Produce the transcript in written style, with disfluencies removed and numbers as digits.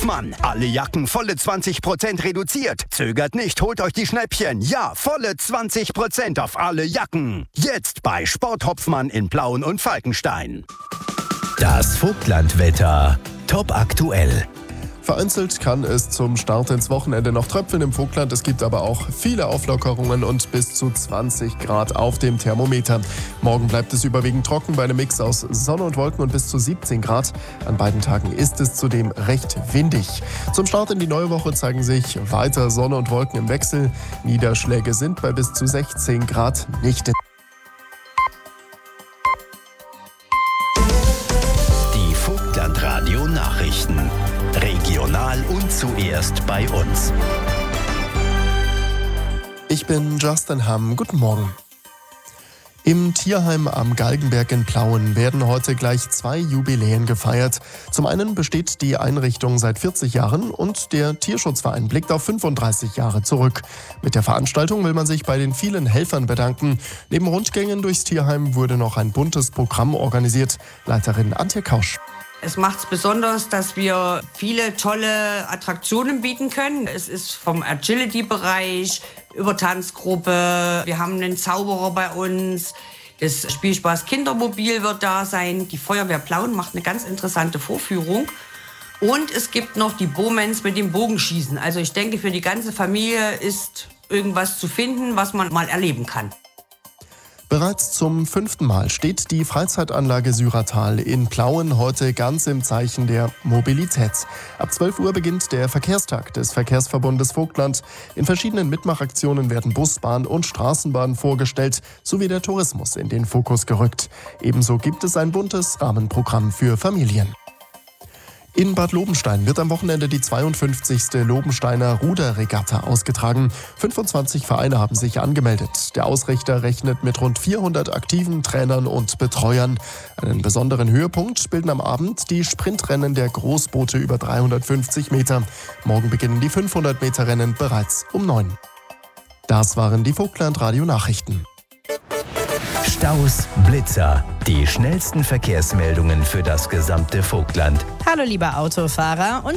Hoffmann. Alle Jacken volle 20% reduziert. Zögert nicht, holt euch die Schnäppchen. Ja, volle 20% auf alle Jacken. Jetzt bei Sport Hoffmann in Plauen und Falkenstein. Das Vogtlandwetter. Top aktuell. Vereinzelt kann es zum Start ins Wochenende noch tröpfeln im Vogtland. Es gibt aber auch viele Auflockerungen und bis zu 20 Grad auf dem Thermometer. Morgen bleibt es überwiegend trocken bei einem Mix aus Sonne und Wolken und bis zu 17 Grad. An beiden Tagen ist es zudem recht windig. Zum Start in die neue Woche zeigen sich weiter Sonne und Wolken im Wechsel. Niederschläge sind bei bis zu 16 Grad nicht. Die Vogtlandradio Nachrichten. Regional und zuerst bei uns. Ich bin Justin Hamm. Guten Morgen. Im Tierheim am Galgenberg in Plauen werden heute gleich 2 Jubiläen gefeiert. Zum einen besteht die Einrichtung seit 40 Jahren und der Tierschutzverein blickt auf 35 Jahre zurück. Mit der Veranstaltung will man sich bei den vielen Helfern bedanken. Neben Rundgängen durchs Tierheim wurde noch ein buntes Programm organisiert. Leiterin Antje Kausch. Es macht es besonders, dass wir viele tolle Attraktionen bieten können. Es ist vom Agility-Bereich über Tanzgruppe. Wir haben einen Zauberer bei uns. Das Spielspaß Kindermobil wird da sein. Die Feuerwehr Plauen macht eine ganz interessante Vorführung. Und es gibt noch die Bowmans mit dem Bogenschießen. Also ich denke, für die ganze Familie ist irgendwas zu finden, was man mal erleben kann. Bereits zum 5. Mal steht die Freizeitanlage Syratal in Plauen heute ganz im Zeichen der Mobilität. Ab 12 Uhr beginnt der Verkehrstag des Verkehrsverbundes Vogtland. In verschiedenen Mitmachaktionen werden Bus, Bahn und Straßenbahn vorgestellt, sowie der Tourismus in den Fokus gerückt. Ebenso gibt es ein buntes Rahmenprogramm für Familien. In Bad Lobenstein wird am Wochenende die 52. Lobensteiner Ruderregatta ausgetragen. 25 Vereine haben sich angemeldet. Der Ausrichter rechnet mit rund 400 aktiven Trainern und Betreuern. Einen besonderen Höhepunkt bilden am Abend die Sprintrennen der Großboote über 350 Meter. Morgen beginnen die 500-Meter-Rennen bereits um 9. Das waren die Vogtland-Radio-Nachrichten. Staus, Blitzer. Die schnellsten Verkehrsmeldungen für das gesamte Vogtland. Hallo lieber Autofahrer und